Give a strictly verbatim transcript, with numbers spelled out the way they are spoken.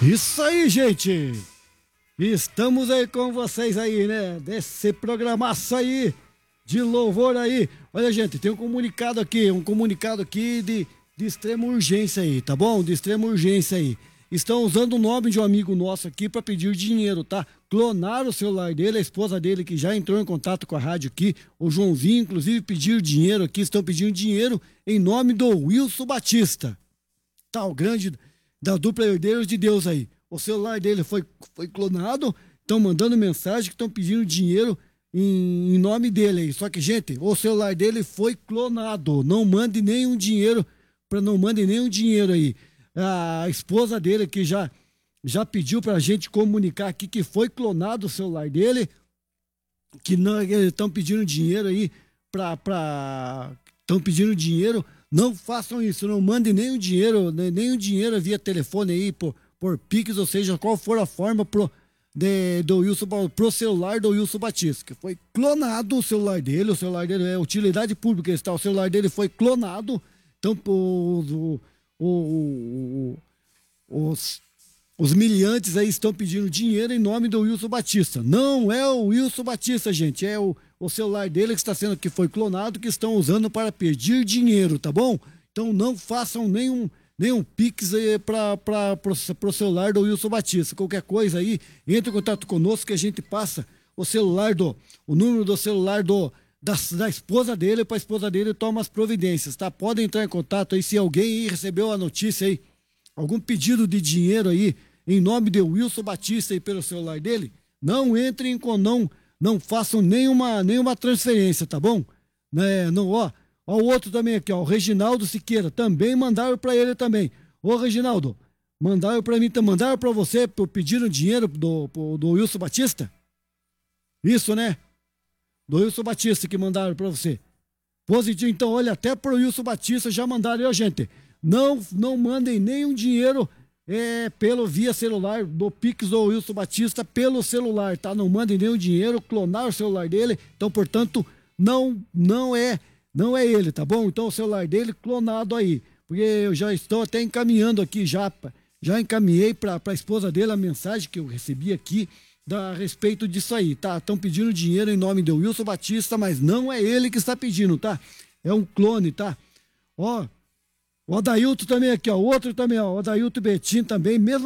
Isso aí, gente! Estamos aí com vocês aí, né? Desse programaço aí, de louvor aí. Olha, gente, tem um comunicado aqui, um comunicado aqui de, de extrema urgência aí, tá bom? De extrema urgência aí. Estão usando o nome de um amigo nosso aqui para pedir dinheiro, tá? Clonaram o celular dele, a esposa dele que já entrou em contato com a rádio aqui, o Joãozinho, inclusive, pediu dinheiro aqui, estão pedindo dinheiro em nome do Wilson Batista. Tá, o grande da dupla Herdeiros de Deus aí. O celular dele foi, foi clonado, estão mandando mensagem que estão pedindo dinheiro em, em nome dele aí. Só que, gente, o celular dele foi clonado. Não mande nenhum dinheiro, para não mande nenhum dinheiro aí. A esposa dele que já, já pediu pra gente comunicar aqui que foi clonado o celular dele, que não estão pedindo dinheiro aí pra... pra estão pedindo dinheiro. Não façam isso, não mandem nenhum dinheiro, nenhum dinheiro via telefone aí, por, por Pix, ou seja, qual for a forma pro, de, do Wilson, pro celular do Wilson Batista, que foi clonado o celular dele, o celular dele é utilidade pública, está, o celular dele foi clonado, então o, o, o, os, os miliantes aí estão pedindo dinheiro em nome do Wilson Batista. Não é o Wilson Batista, gente, é o o celular dele que está sendo que foi clonado, que estão usando para pedir dinheiro, tá bom? Então não façam nenhum, nenhum pix para o celular do Wilson Batista. Qualquer coisa aí, entre em contato conosco que a gente passa o celular do, o número do celular do, da, da esposa dele, para a esposa dele tomar as providências, tá? Podem entrar em contato aí se alguém aí recebeu a notícia aí, algum pedido de dinheiro aí, em nome do Wilson Batista aí pelo celular dele, não entrem com não Não façam nenhuma, nenhuma transferência, tá bom? Né, não, ó, ó, o outro também aqui, ó, o Reginaldo Siqueira, também mandaram para ele também. Ô, Reginaldo, mandaram para mim, mandaram para você, pediram dinheiro do, do Wilson Batista? Isso, né? Do Wilson Batista que mandaram para você. Positivo, então, olha, até pro Wilson Batista já mandaram, ó, gente, não, não mandem nenhum dinheiro É, pelo via celular do Pix do Wilson Batista pelo celular, tá? Não mandem nenhum dinheiro, clonar o celular dele, então, portanto, não, não é, não é ele, tá bom? Então, o celular dele clonado aí, porque eu já estou até encaminhando aqui, já, já encaminhei para a esposa dele a mensagem que eu recebi aqui da, a respeito disso aí, tá? Estão pedindo dinheiro em nome do Wilson Batista, mas não é ele que está pedindo, tá? É um clone, tá? Ó, o Adailton também aqui, ó, o outro também, ó, o Adailton Betim também, mesmo